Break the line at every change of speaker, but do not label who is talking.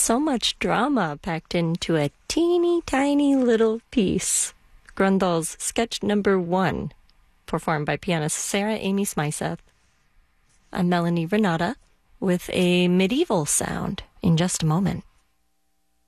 so much drama packed into a teeny tiny little piece. Grundl's sketch number 1, performed by pianist Sarah Amy Smyseth. I'm Melanie Renata with a medieval sound in just a moment.